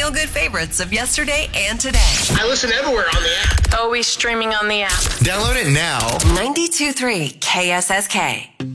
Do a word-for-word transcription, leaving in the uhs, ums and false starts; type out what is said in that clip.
feel-good favorites of yesterday and today. I listen everywhere on the app. Always streaming on the app. Download it now. ninety-two point three K S S K.